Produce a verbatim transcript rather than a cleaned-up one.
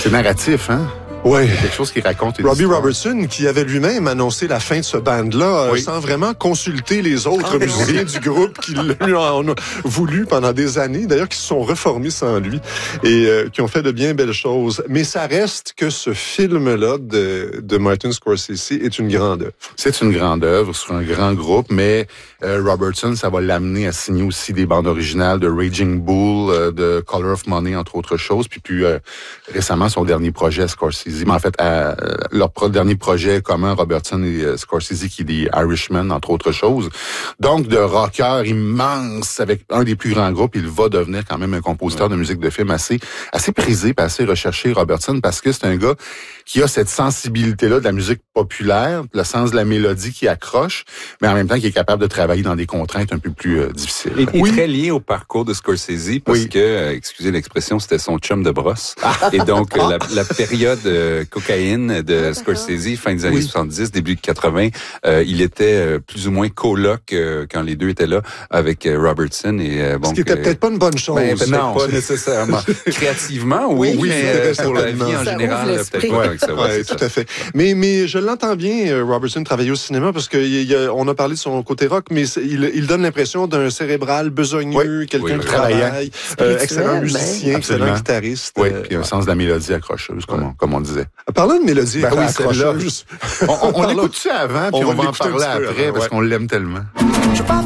C'est narratif, hein? Oui. C'est quelque chose qui raconte une Robbie histoire. Robertson, qui avait lui-même annoncé la fin de ce band-là, oui. euh, sans vraiment consulter les autres Ah, musiciens du groupe qui lui ont voulu pendant des années, d'ailleurs, qui se sont reformés sans lui et euh, qui ont fait de bien belles choses. Mais ça reste que ce film-là de, de Martin Scorsese est une grande œuvre. C'est une grande œuvre sur un grand groupe, mais euh, Robertson, ça va l'amener à signer aussi des bandes originales de Raging Bull, euh, de Color of Money, entre autres choses. Puis, puis euh, récemment, son dernier projet, Scorsese, mais en fait, à, leur pro- dernier projet commun, Robertson et euh, Scorsese, qui est The Irishman, entre autres choses. Donc, de rocker immense, avec un des plus grands groupes, il va devenir quand même un compositeur ouais. de musique de film assez assez prisé, assez recherché, Robertson, parce que c'est un gars qui a cette sensibilité-là de la musique populaire, le sens de la mélodie qui accroche, mais en même temps qui est capable de travailler dans des contraintes un peu plus euh, difficiles. Et, et oui. très lié au parcours de Scorsese, parce oui. que, euh, excusez l'expression, c'était son chum de brosse. Et donc, ah. la, la période euh, cocaïne de Scorsese, fin des années oui. soixante-dix, début quatre-vingts, euh, il était euh, plus ou moins coloc euh, quand les deux étaient là avec euh, Robertson. Et, euh, bon, Ce qui était euh, peut-être pas une bonne chose. Ben, peut-être non. pas nécessairement. Créativement, oui, oui mais euh, pour la vie en ça général, peut-être pas avec ça. Ouais, ouais, tout à fait. Mais, mais je l'entends bien, Robertson, travailler au cinéma, parce qu'on a, a parlé de son côté rock, mais il, il donne l'impression d'un cérébral besogneux, oui. quelqu'un oui, qui travaille, euh, excellent musicien, ben. excellent guitariste. Oui, puis un ouais. sens de la mélodie accrocheuse, comme, ouais. on, comme on disait. Parlant de mélodie ben, accrocheuse, on, on l'écoute-tu avant, puis on, on va en parler après, ouais. parce qu'on l'aime tellement. Je parle